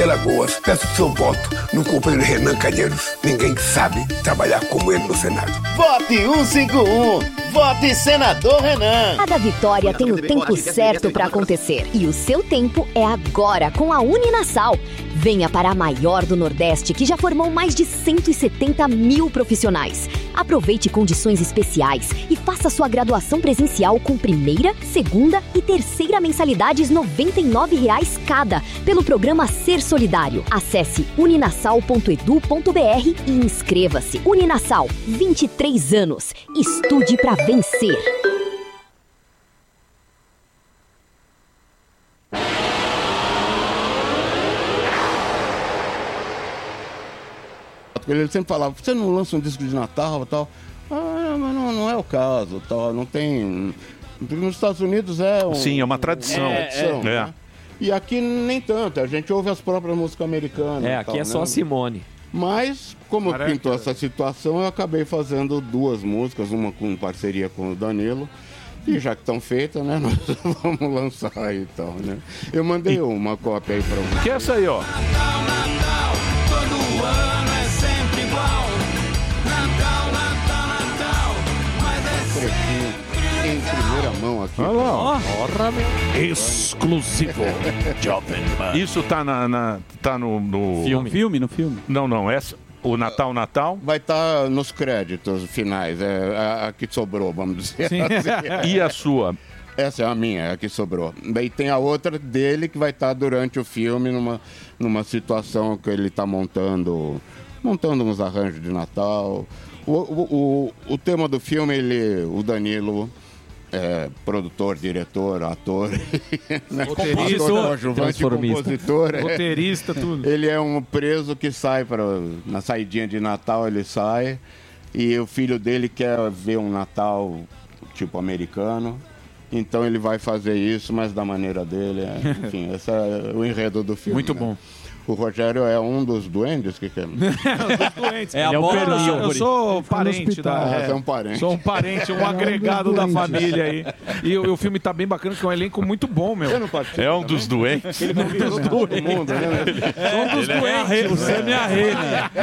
Alagoas, peço seu voto no companheiro Renan Calheiros. Ninguém sabe trabalhar como ele no Senado. Vote 151. Vote Senador Renan. Cada vitória tem o tempo certo para acontecer. E o seu tempo é agora com a Uninasal. Venha para a maior do Nordeste, que já formou mais de 170 mil profissionais. Aproveite condições especiais e faça sua graduação presencial com primeira, segunda e terceira mensalidades R$ 99,00 cada, pelo programa Ser Solidário. Acesse uninasal.edu.br e inscreva-se. Uninasal, 23 anos. Estude para vencer. Ele sempre falava, você não lança um disco de Natal e tal? Ah, mas não é o caso, tal, não tem... Nos Estados Unidos é um... Sim, é uma tradição. Né? E aqui nem tanto, a gente ouve as próprias músicas americanas. Aqui é só a Simone. Mas, como pintou essa situação, eu acabei fazendo duas músicas, uma com parceria com o Danilo. E já que estão feitas, né, nós vamos lançar aí então, né? Eu mandei uma cópia aí pra você. Que é essa aí, ó. Natal, todo ano é sempre igual. Natal, mas é sempre em primeira mão aqui. Olha lá, Porra, meu. Exclusivo. Jovem Pan. Isso tá tá no Filme. No filme. Não, essa... O Natal? Vai estar nos créditos finais, é a que sobrou, vamos dizer assim. E a sua? Essa é a minha, a que sobrou. Daí tem a outra dele que vai estar durante o filme numa situação que ele está montando uns arranjos de Natal. O tema do filme, o Danilo... produtor, diretor, ator, né? Compositor, roteirista, tudo. Ele é um preso que sai na saidinha de Natal, ele sai e o filho dele quer ver um Natal tipo americano, então ele vai fazer isso, mas da maneira dele. Enfim, esse é o enredo do filme. Muito bom. O Rogério é um dos duendes que é? Doentes. Eu sou parente Você é um parente. Sou um parente, um agregado da família aí. E o filme tá bem bacana, que é um elenco muito bom, meu. É um dos doentes. Ele convidou todo mundo, né? Um dos doentes. Você é minha reina.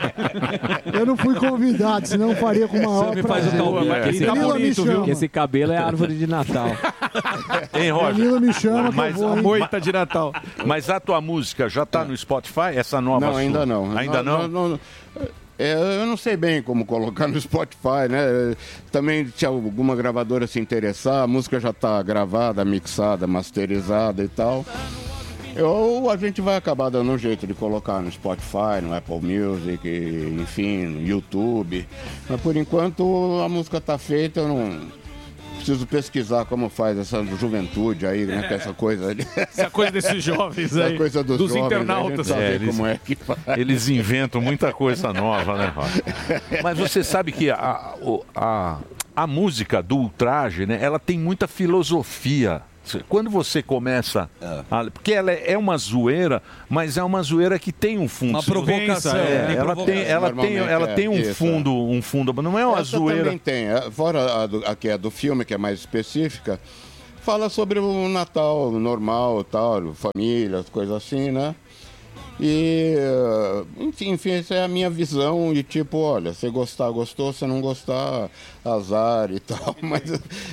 Eu não fui convidado, senão eu faria com uma Você me faz o talvez. Tá bonito, viu? Esse cabelo é árvore de Natal. Hein, Roger? Danilo me chama, mas que eu vou, A moita de Natal. Mas a tua música já tá no Spotify? Essa nova Não, sua? ainda não. Ainda não? Eu não sei bem como colocar no Spotify, né? Também, se alguma gravadora se interessar, a música já está gravada, mixada, masterizada e tal. Ou a gente vai acabar dando um jeito de colocar no Spotify, no Apple Music, enfim, no YouTube. Mas por enquanto a música está feita, eu não... Preciso pesquisar como faz essa juventude aí, né? Que essa coisa... Essa coisa desses jovens aí. Essa coisa dos jovens, internautas. a gente sabe como é que faz. Eles inventam muita coisa nova, né, Roger? Mas você sabe que a música do Ultraje, né? Ela tem muita filosofia. Quando você começa... porque ela é uma zoeira, mas é uma zoeira que tem um fundo. Uma provocação. Ela tem um fundo, não é uma essa zoeira. Também tem. Fora a que é do filme, que é mais específica, fala sobre o Natal normal, tal, família, coisas assim, né? E, enfim, essa é a minha visão de tipo, olha, se gostar, gostou, se não gostar, azar e tal, mas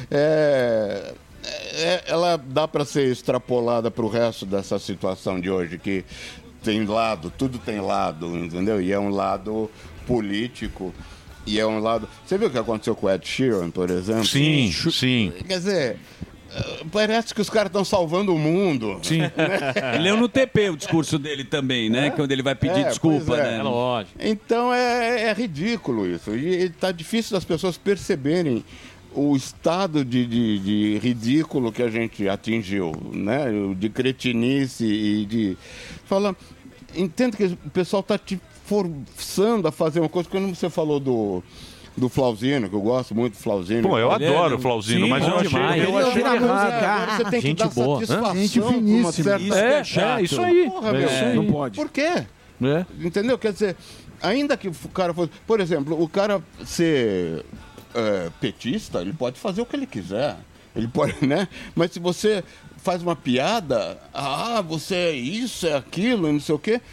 ela dá para ser extrapolada para o resto dessa situação de hoje, que tem lado, tudo tem lado, entendeu? E é um lado político, e é um lado... Você viu o que aconteceu com o Ed Sheeran, por exemplo? Sim. Quer dizer... Parece que os caras estão salvando o mundo. Sim. Ele leu no TP o discurso dele também, né? Quando ele vai pedir desculpa, né? Lógico. Então é ridículo isso. E tá difícil das pessoas perceberem o estado de ridículo que a gente atingiu, né? De cretinice e de... Entendo que o pessoal tá te forçando a fazer uma coisa, quando você falou do Flauzino, que eu gosto muito do Flauzino. Pô, eu adoro o Flauzino, mas eu achei errado. Você tem que dar satisfação. Gente finíssima. Isso aí. Porra, meu. Não pode. Por quê? Entendeu? Quer dizer, ainda que o cara fosse... Por exemplo, o cara ser petista, ele pode fazer o que ele quiser. Ele pode, né? Mas se você faz uma piada, você é isso, é aquilo, e não sei o quê.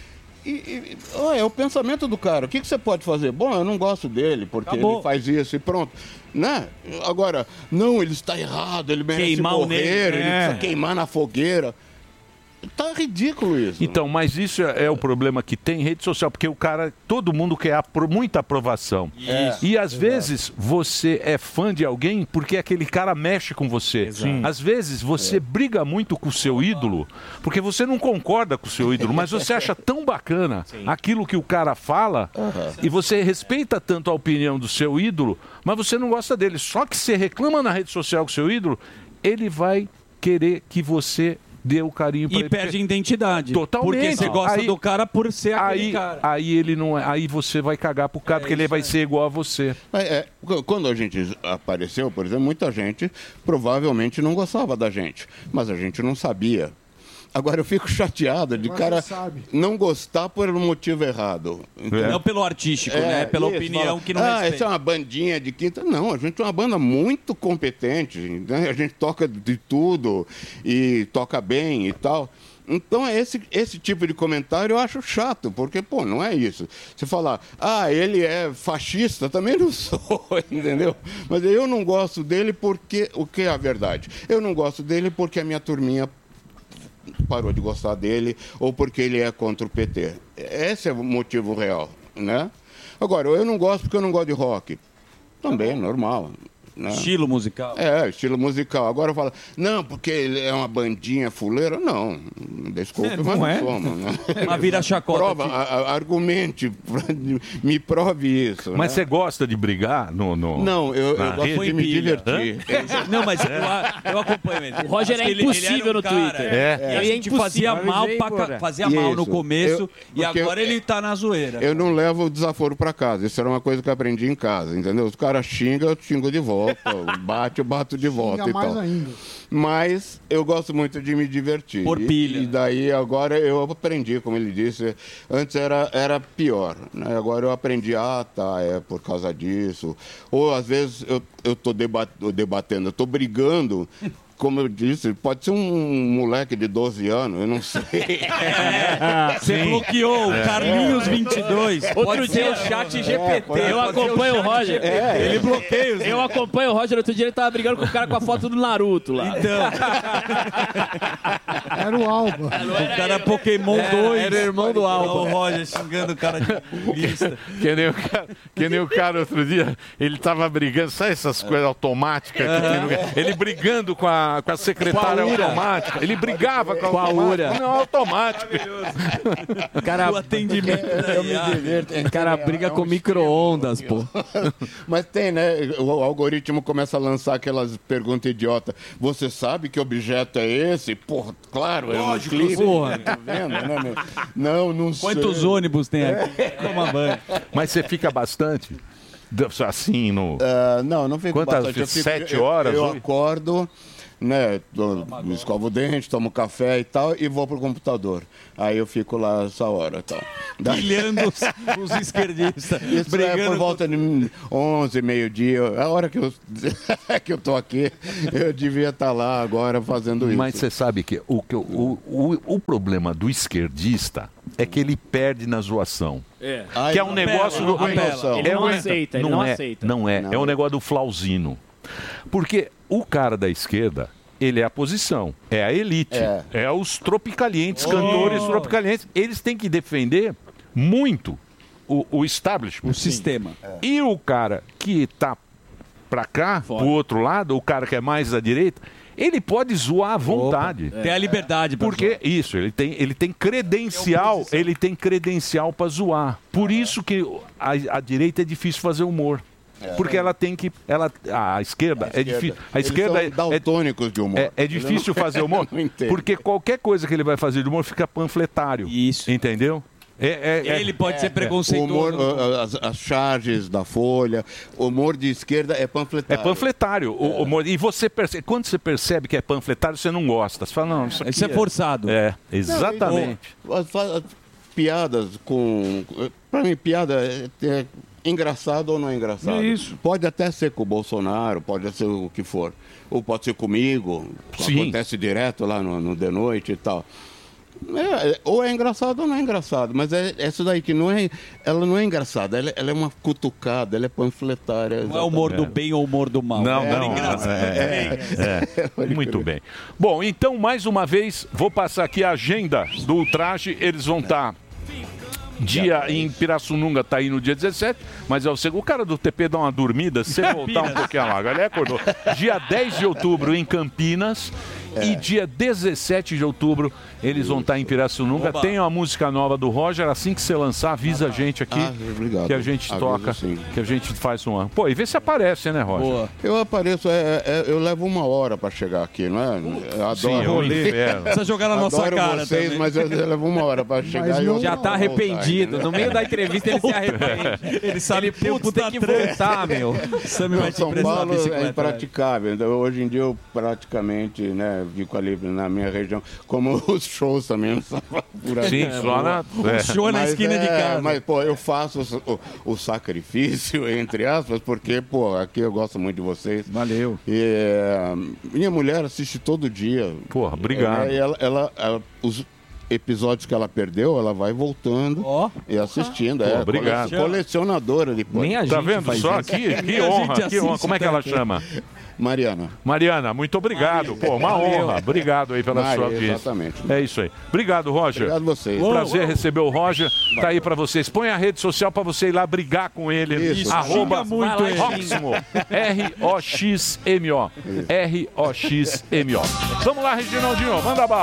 É o pensamento do cara. O que você pode fazer? Bom, eu não gosto dele, porque ele faz isso e pronto. Né? Agora, não, ele está errado, ele merece Queimar morrer, ele precisa queimar na fogueira. Tá ridículo isso. Então, mas isso é o problema que tem em rede social, porque o cara, todo mundo quer muita aprovação. E às vezes você é fã de alguém porque aquele cara mexe com você. Às vezes você briga muito com o seu ídolo, porque você não concorda com o seu ídolo, mas você acha tão bacana aquilo que o cara fala, e você respeita tanto a opinião do seu ídolo, mas você não gosta dele. Só que você reclama na rede social com o seu ídolo, ele vai querer que você dê o carinho pra E ele. perde a identidade. Totalmente. Porque você gosta do cara por ser aquele cara. Aí ele não é. Aí você vai cagar pro cara, porque ele vai ser igual a você. Quando a gente apareceu, por exemplo, muita gente provavelmente não gostava da gente, mas a gente não sabia. Agora eu fico chateado de cara não gostar por um motivo errado. Não pelo artístico, né? Pela opinião que não respeita. Essa é uma bandinha de quinta. Não, a gente é uma banda muito competente, né? A gente toca de tudo e toca bem e tal. Então, esse tipo de comentário eu acho chato, porque, pô, não é isso. Você falar, ele é fascista, também não sou, entendeu? Mas eu não gosto dele porque... O que é a verdade? Eu não gosto dele porque a minha turminha parou de gostar dele ou porque ele é contra o PT. Esse é o motivo real, né? Agora, eu não gosto porque eu não gosto de rock. Também é normal. Né? Estilo musical. Estilo musical. Agora fala, não, porque ele é uma bandinha fuleira. Não, desculpe, mas não somos. Né? Mas vira chacota. Argumente, me prove isso. Mas né? você gosta de brigar Não, eu gosto de me divertir. Não, mas eu acompanho ele. O Roger é impossível no Twitter. E a gente fazia mal no começo e agora ele tá na zoeira. Eu não levo o desaforo pra casa. Isso era uma coisa que eu aprendi em casa, entendeu? Os caras xingam, eu xingo de volta. Bate, eu bato de volta e tal. Ainda. Mas eu gosto muito de me divertir. Por pilha. E daí agora eu aprendi, como ele disse, antes era pior. Né? Agora eu aprendi, é por causa disso. Ou às vezes eu tô debatendo, eu tô brigando. Como eu disse, pode ser um moleque de 12 anos, eu não sei. Você bloqueou o Carlinhos 22. Outro dia o chat GPT. Eu acompanho o Roger. Ele bloqueia. Eu acompanho o Roger. Outro dia ele tava brigando com o cara com a foto do Naruto lá. Então. Era o Alba. O cara é Pokémon 2. Era o irmão do Alba. O Roger xingando o cara de lista. Que nem o cara outro dia, ele tava brigando, sabe essas coisas automáticas que tem no... Ele brigando com a secretária automática. Ele brigava com a automática. Não, automática. O atendimento. Eu me divirto. O cara briga com micro-ondas, pô. Mas tem, né? O algoritmo começa a lançar aquelas perguntas idiotas. Você sabe que objeto é esse? Porra, claro, é um clipe. Porra. Tá vendo, né? Não sei. Quantos ônibus tem aqui? Toma banho. Mas você fica bastante assim no... não fico Quantas? bastante. 7 horas? Eu acordo... Né, escovo o dente, tomo café e tal, e vou pro computador. Aí eu fico lá essa hora e tal. Pilhando os esquerdistas. Isso brigando por volta de 11, meio-dia. A hora que eu tô aqui, eu devia estar lá agora fazendo isso. Mas você sabe que o problema do esquerdista é que ele perde na zoação. Que é um negócio do... Ele não aceita, ele não aceita. Não é. É um negócio do Flauzino. Porque o cara da esquerda, ele é a posição, é a elite, é os tropicalientes, cantores tropicalientes. Eles têm que defender muito o establishment. O sistema. E o cara que tá pra cá, pro outro lado, o cara que é mais à direita, ele pode zoar à vontade. Tem a liberdade. Porque isso, ele tem credencial, para zoar. Por isso que a direita é difícil fazer humor. Porque ela tem que... A esquerda é difícil. A esquerda são daltônicos de humor. É difícil fazer humor. Porque qualquer coisa que ele vai fazer de humor fica panfletário. Isso. Entendeu? Ele pode ser preconceituoso. As charges da Folha, o humor de esquerda é panfletário. É panfletário. O humor, e você percebe, quando você percebe que é panfletário, você não gosta. Você fala, não, isso é forçado. Exatamente. Piadas com... Para mim, piada é engraçado ou não é engraçado. É isso. Pode até ser com o Bolsonaro, pode ser o que for. Ou pode ser comigo, Sim. acontece direto lá no De Noite e tal. Ou é engraçado ou não é engraçado, mas essa daí que ela não é engraçada, ela é uma cutucada, ela é panfletária. Não é o humor do bem ou o humor do mal. Não. Muito bem. Bom, então, mais uma vez, vou passar aqui a agenda do Ultraje. Eles vão estar... Dia em Pirassununga tá aí no dia 17, mas é o segundo. O cara do TP dá uma dormida, se você voltar um pouquinho lá, ele acordou. Dia 10 de outubro em Campinas e dia 17 de outubro eles vão estar em Pirassununga. Oba. Tem uma música nova do Roger, assim que você lançar, avisa a gente aqui obrigado. que a gente Aviso, toca, sim. que a gente faz uma. Pô, e vê se aparece, né, Roger? Boa. Eu apareço, eu levo 1 hora pra chegar aqui, não é? Eu adoro. Sim, é um inferno. Precisa jogar na nossa Adoro cara vocês, também. mas eu levo 1 hora pra chegar. E eu Já tá arrependido. No meio da entrevista ele se arrepende. Ele sabe Ele tem que voltar, meu. Sammy vai te São emprestar a Paulo é bicicleta. impraticável. Então, hoje em dia eu praticamente, né, fico ali na minha região, como os shows também não são por aí. Sim, só na... Show na esquina de casa. Mas, pô, eu faço o sacrifício, entre aspas, porque, pô, aqui eu gosto muito de vocês. Valeu. E minha mulher assiste todo dia. Porra, obrigado. E ela, os episódios que ela perdeu, ela vai voltando e assistindo. Pô, obrigado. Colecionadora de podcast. Nem a gente Tá vendo faz só isso. aqui? Que honra, que honra. Como é que ela chama? Mariana. Mariana, muito obrigado. Pô, uma honra. Obrigado aí pela sua audiência. Exatamente. É isso aí. Obrigado, Roger. Obrigado a vocês. Prazer receber o Roger. Tá aí pra vocês. Põe a rede social pra você ir lá brigar com ele. Isso. Arroba muito ele. Roxmo. R-O-X-M-O. R-O-X-M-O. Vamos lá, Reginaldinho. Manda bala.